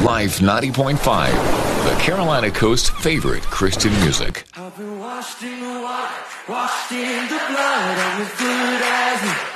Life 90.5, the Carolina Coast's favorite Christian music. I've been washed in the water, washed in the blood, I'm as good as new.